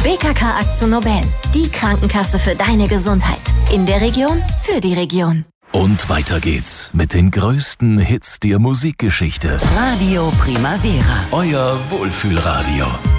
BKK Akzo Nobel, die Krankenkasse für deine Gesundheit. In der Region, für die Region. Und weiter geht's mit den größten Hits der Musikgeschichte. Radio Primavera. Euer Wohlfühlradio.